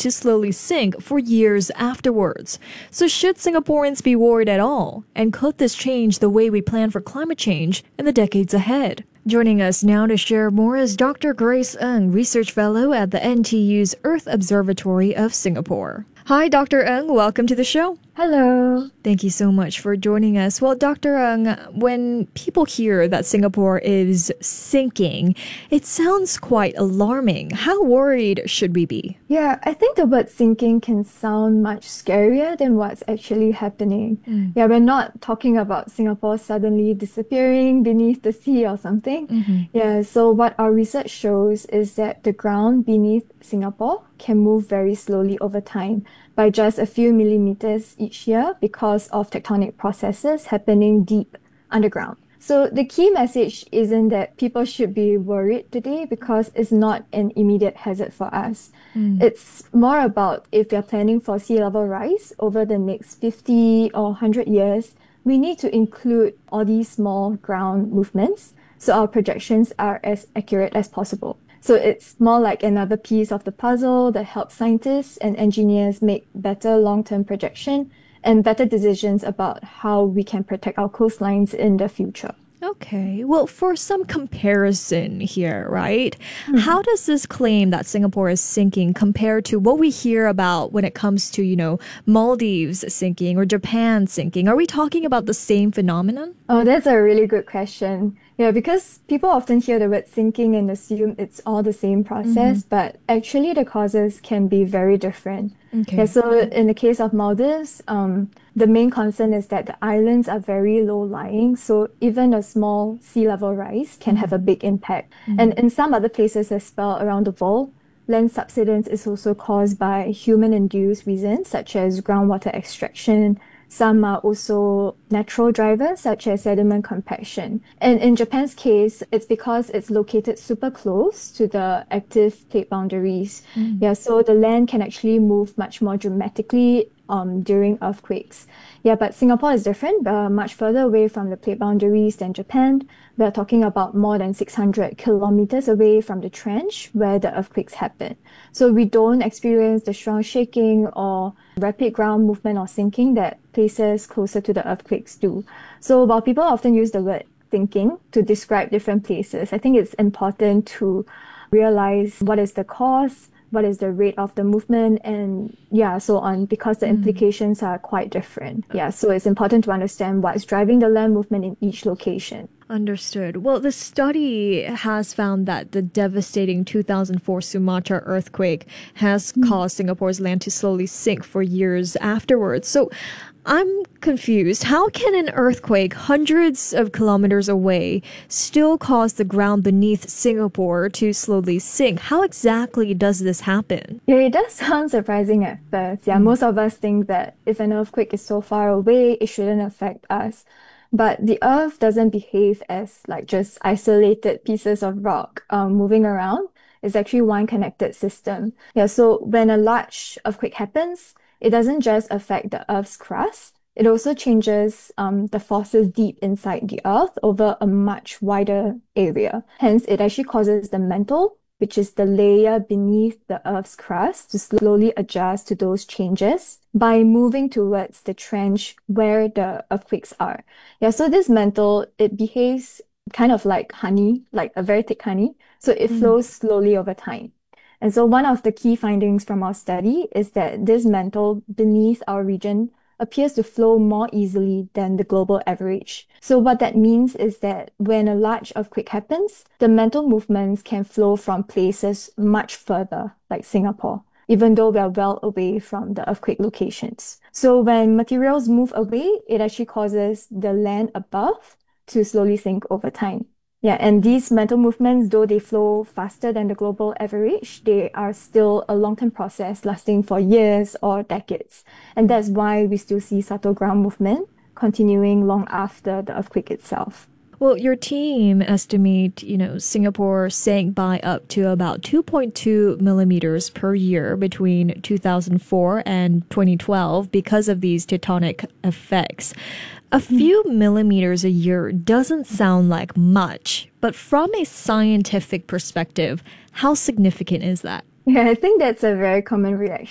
to slowly sink for years afterwards. So should Singaporeans be worried at all? And could this change the way we plan for climate change in the decades ahead? Joining us now to share more is Dr. Grace Ng, Research Fellow at the NTU's Earth Observatory of Singapore. Hi, Dr. Ng. Welcome to the show. Hello. Thank you so much for joining us. Well, Dr. Ng, when people hear that Singapore is sinking, it sounds quite alarming. How worried should we be? Yeah, I think the word sinking can sound much scarier than what's actually happening. Yeah, we're not talking about Singapore suddenly disappearing beneath the sea or something. Yeah, so what our research shows is that the ground beneath Singapore can move very slowly over time by just a few millimeters each year because of tectonic processes happening deep underground. So the key message isn't that people should be worried today because it's not an immediate hazard for us. It's more about if we are planning for sea level rise over the next 50 or 100 years, we need to include all these small ground movements so our projections are as accurate as possible. So it's more like another piece of the puzzle that helps scientists and engineers make better long-term projection and better decisions about how we can protect our coastlines in the future. Okay, well, for some comparison here, right? How does this claim that Singapore is sinking compare to what we hear about when it comes to, Maldives sinking or Japan sinking? Are we talking about the same phenomenon? Oh, that's a really good question. Yeah, because people often hear the word sinking and assume it's all the same process, but actually the causes can be very different. Okay. Yeah, so in the case of Maldives, the main concern is that the islands are very low-lying, so even a small sea level rise can have a big impact. And in some other places as well around the world, land subsidence is also caused by human-induced reasons such as groundwater extraction. Some are also natural drivers such as sediment compaction. And in Japan's case, it's because it's located super close to the active plate boundaries. Yeah, so the land can actually move much more dramatically during earthquakes. Yeah, but Singapore is different, much further away from the plate boundaries than Japan. We're talking about more than 600 kilometers away from the trench where the earthquakes happen. So we don't experience the strong shaking or rapid ground movement or sinking that places closer to the earthquakes do. So while people often use the word sinking to describe different places, I think it's important to realize what is the cause, what is the rate of the movement, and so on, because the implications are quite different. Yeah, so it's important to understand what's driving the land movement in each location. Understood. Well, the study has found that the devastating 2004 Sumatra earthquake has caused Singapore's land to slowly sink for years afterwards. So I'm confused. How can an earthquake hundreds of kilometers away still cause the ground beneath Singapore to slowly sink? How exactly does this happen? Yeah, it does sound surprising at first. Yeah, most of us think that if an earthquake is so far away, it shouldn't affect us. But the Earth doesn't behave as like just isolated pieces of rock moving around. It's actually one connected system. Yeah, so when a large earthquake happens, it doesn't just affect the Earth's crust. It also changes the forces deep inside the Earth over a much wider area. Hence, it actually causes the mantle, which is the layer beneath the Earth's crust, to slowly adjust to those changes by moving towards the trench where the earthquakes are. Yeah, so this mantle, it behaves kind of like honey, like a very thick honey. So it flows slowly over time. And so one of the key findings from our study is that this mantle beneath our region appears to flow more easily than the global average. So what that means is that when a large earthquake happens, the mantle movements can flow from places much further, like Singapore, even though we are well away from the earthquake locations. So when materials move away, it actually causes the land above to slowly sink over time. Yeah, and these mantle movements, though they flow faster than the global average, they are still a long-term process lasting for years or decades. And that's why we still see subtle ground movement continuing long after the earthquake itself. Well, your team estimate, Singapore sank by up to about 2.2 millimeters per year between 2004 and 2012 because of these tectonic effects. A few millimeters a year doesn't sound like much, but from a scientific perspective, how significant is that? Yeah, I think that's a very common reaction